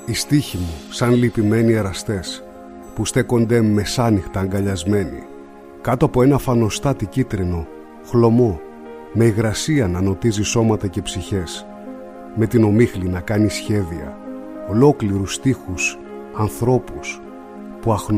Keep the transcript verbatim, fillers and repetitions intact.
Οι στίχοι μου σαν λυπημένοι εραστές που στέκονται μεσάνυχτα αγκαλιασμένοι κάτω από ένα φανοστάτι κίτρινο, χλωμό, με υγρασία να νοτίζει σώματα και ψυχές, με την ομίχλη να κάνει σχέδια, ολόκληρους στίχους, ανθρώπους που αχνούν